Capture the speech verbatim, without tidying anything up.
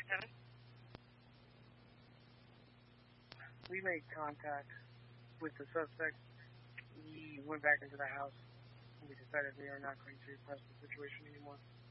seven. We made contact with the suspect. He went back into the house, and we decided we are not going to press the situation anymore.